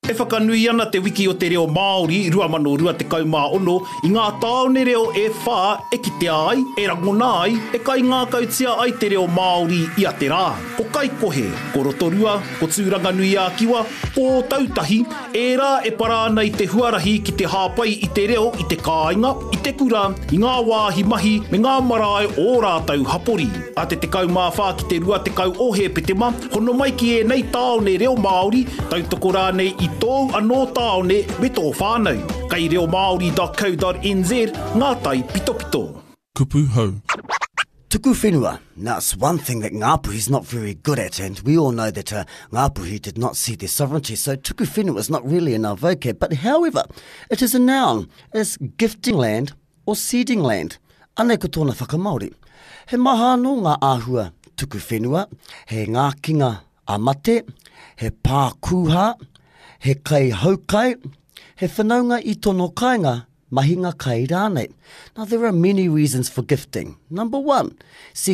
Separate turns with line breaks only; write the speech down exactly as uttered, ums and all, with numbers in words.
E whakanui ana te wiki o te reo Māori, rua mano rua te kaumā ono, i ngā tāone reo e whā, e ki te ai, e rangona ai, e kai ngā kautia ai te reo Māori i a te rā. Ko kai kohe, ko rotorua, ko tūranga nui a kiwa, ko tautahi, e rā e parāna i te huarahi ki te hāpai i te reo i te kāinga, i te kura, i ngā wāhi mahi, me ngā marae o rātau hapori. A te te kaumā whā ki te rua te kau ohe petema, hono mai ki e nei tāone reo Māori, tautoko rā nei i tōu anō tāone me tō whānau. Kai reo Māori dot co dot n z, ngā tai pito pito.
Kupu hau.
Tuku whenua. Now, it's one thing that Ngāpuhi is not very good at, and we all know that uh, Ngāpuhi did not see their sovereignty, so tuku whenua is not really in our vocab. But however, it is a noun as gifting land or seeding land. Anei ko tōna whakamaori. He maha anō ngā āhua tuku whenua, he ngā kinga a mate, he pā kūha, he kai haukai, he whanaunga i tono kāinga, mahinga kai rānei. Now, there are many reasons for gifting. Number one,